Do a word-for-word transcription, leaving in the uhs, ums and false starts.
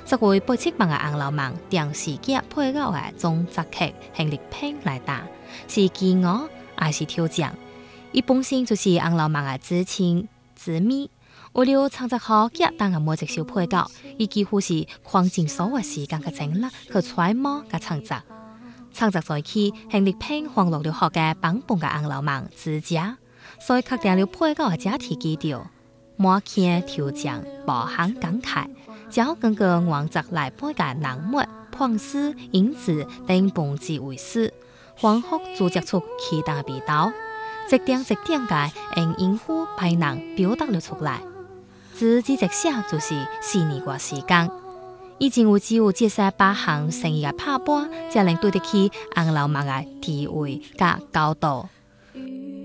这位八七版嘅红楼梦电视剧配角嘅总作曲向日平来打，是技我还是挑战？伊本身就是红楼梦嘅知青知咪，为了创作好剧当嘅每一首配角，伊几乎是狂尽所有時間嘅精力去揣摩嘅創作。創作在起，向日平放落了學嘅版本嘅紅樓夢之家，所以確定了配角嘅假題基調。滿腔挑戰，無限感慨，只好根據原則來背嘅人物、判詞、影子等本質為史，反覆組織出其他嘅味道，一點一點嘅用音符排能表達了出來。自己直寫就是四年嘅時間，以前有只有這些八項生意嘅拍板，才能對得起紅樓夢嘅地位甲高度。